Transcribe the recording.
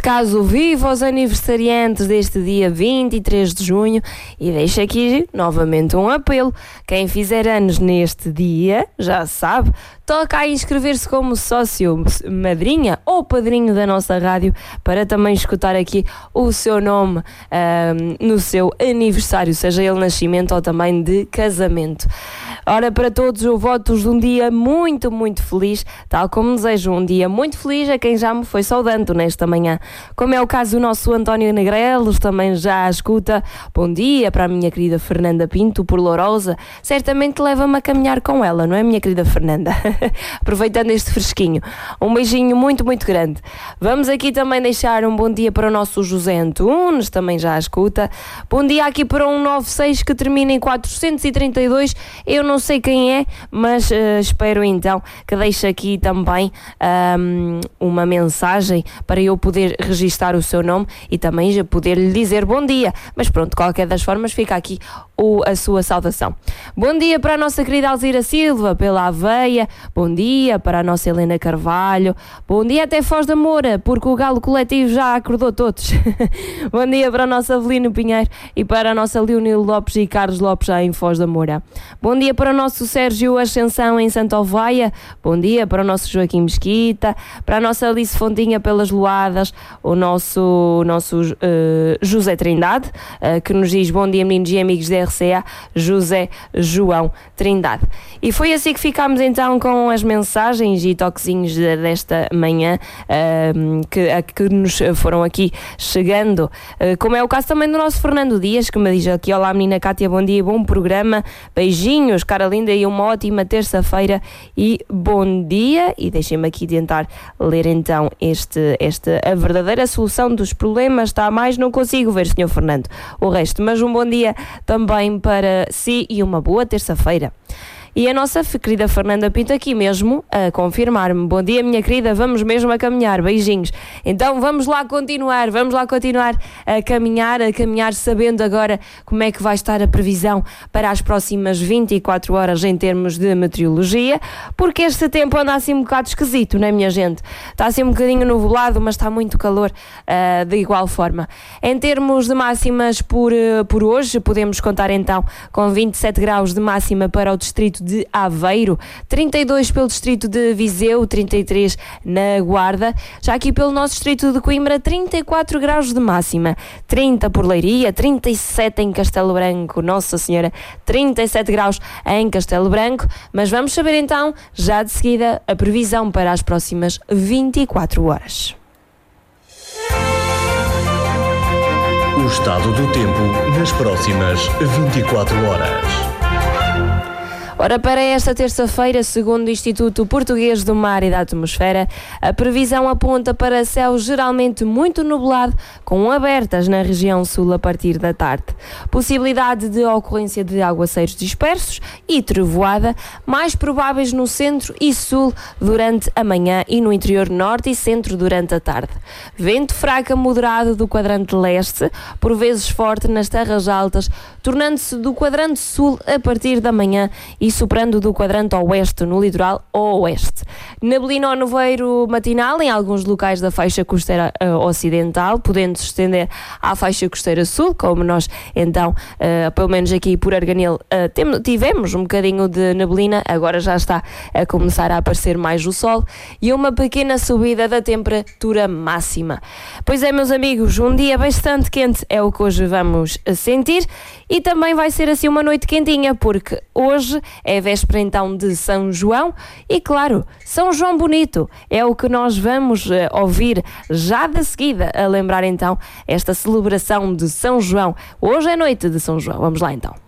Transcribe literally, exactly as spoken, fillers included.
caso, viva os aniversariantes deste dia vinte e três de junho e deixo aqui novamente um apelo. Quem fizer anos neste dia, já sabe, toca a inscrever-se como sócio, madrinha ou padrinho da nossa rádio para também escutar aqui o seu nome um, no seu aniversário, seja ele nascimento ou também de casamento. Ora, para todos eu votos de um dia muito, muito feliz, tal como desejo um dia muito feliz a quem já me foi saudando nesta manhã. Como é o caso do nosso António Negrelos, também já a escuta. Bom dia para a minha querida Fernanda Pinto, por Lourosa. Certamente leva-me a caminhar com ela, não é, minha querida Fernanda? Aproveitando este fresquinho. Um beijinho muito, muito grande. Vamos aqui também deixar um bom dia para o nosso José Antunes, também já a escuta. Bom dia aqui para um nove seis que termina em quatrocentos e trinta e dois. Eu não sei quem é, mas uh, espero então que deixe aqui também um, uma mensagem para eu poder registar o seu nome e também já poder lhe dizer bom dia. Mas pronto, de qualquer das formas fica aqui o, a sua saudação. Bom dia para a nossa querida Alzira Silva, pela Aveia. Bom dia para a nossa Helena Carvalho. Bom dia até Foz da Moura, porque o Galo Coletivo já acordou todos. Bom dia para a nossa Avelino Pinheiro e para a nossa Leonil Lopes e Carlos Lopes já em Foz da Moura. Bom dia para o nosso Sérgio Ascensão em Santa Oveia. Bom dia para o nosso Joaquim Mesquita, para a nossa Alice Fontinha pelas Loadas, o nosso, o nosso uh, José Trindade, uh, que nos diz bom dia meninos e amigos da R C A, José João Trindade. E foi assim que ficámos então com as mensagens e toquezinhos de, desta manhã uh, que, a, que nos foram aqui chegando, uh, como é o caso também do nosso Fernando Dias, que me diz aqui: olá menina Cátia, bom dia, bom programa, beijinhos, cara linda, e uma ótima terça-feira e bom dia. E deixem-me aqui tentar ler então este, este, a verdadeira solução dos problemas. Está a mais, não consigo ver, senhor Fernando, o resto, mas um bom dia também para si e uma boa terça-feira. E a nossa querida Fernanda Pinto aqui mesmo a confirmar-me: bom dia minha querida, vamos mesmo a caminhar, beijinhos. Então vamos lá continuar, vamos lá continuar a caminhar, a caminhar sabendo agora como é que vai estar a previsão para as próximas vinte e quatro horas em termos de meteorologia, porque este tempo anda assim um bocado esquisito, não é minha gente? Está assim um bocadinho nublado, mas está muito calor uh, de igual forma. Em termos de máximas por, uh, por hoje, podemos contar então com vinte e sete graus de máxima para o distrito de Aveiro, trinta e dois pelo distrito de Viseu, trinta e três na Guarda. Já aqui pelo nosso distrito de Coimbra, trinta e quatro graus de máxima, trinta por Leiria, trinta e sete em Castelo Branco, Nossa Senhora, trinta e sete graus em Castelo Branco. Mas vamos saber então, já de seguida, a previsão para as próximas vinte e quatro horas. O estado do tempo nas próximas vinte e quatro horas. Ora, para esta terça-feira, segundo o Instituto Português do Mar e da Atmosfera, a previsão aponta para céu geralmente muito nublado, com abertas na região sul a partir da tarde. Possibilidade de ocorrência de aguaceiros dispersos e trovoada, mais prováveis no centro e sul durante a manhã e no interior norte e centro durante a tarde. Vento fraco a moderado do quadrante leste, por vezes forte nas terras altas, tornando-se do quadrante sul a partir da manhã e superando do quadrante oeste no litoral oeste. Neblina ou nevoeiro matinal em alguns locais da faixa costeira uh, ocidental, podendo se estender à faixa costeira sul, como nós então, uh, pelo menos aqui por Arganil, uh, tem, tivemos um bocadinho de neblina, agora já está a começar a aparecer mais o sol e uma pequena subida da temperatura máxima. Pois é, meus amigos, um dia bastante quente é o que hoje vamos sentir e também vai ser assim uma noite quentinha, porque hoje é véspera então de São João e, claro, São João Bonito é o que nós vamos uh, ouvir já de seguida, a lembrar então esta celebração de São João. Hoje é noite de São João. Vamos lá então.